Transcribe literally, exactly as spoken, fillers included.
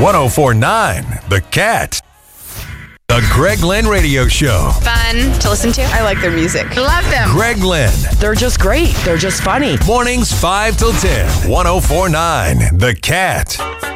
one oh four point nine The Cat. The Greg Lynn Radio Show. Fun to listen to. I like their music. Love them. Greg Lynn. They're just great. They're just funny. Mornings five till ten. one oh four point nine The Cat.